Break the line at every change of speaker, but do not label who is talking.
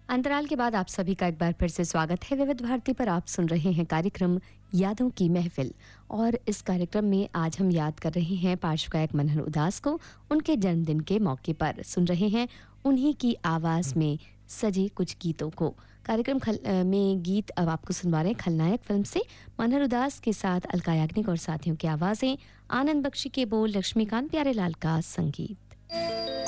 अंतराल के बाद आप सभी का एक बार फिर से स्वागत है। विविध भारती पर आप सुन रहे हैं कार्यक्रम यादों की महफिल। और इस कार्यक्रम में आज हम याद कर रहे हैं पार्श्व गायक मनहर उदास को उनके जन्मदिन के मौके पर। सुन रहे हैं उन्हीं की आवाज में सजे कुछ गीतों को। कार्यक्रम में गीत अब आपको सुनवा रहे हैं खलनायक फिल्म से मनहर उदास के साथ अलका याग्निक और साथियों की आवाजें, आनंद बख्शी के बोल, लक्ष्मीकांत प्यारेलाल का संगीत।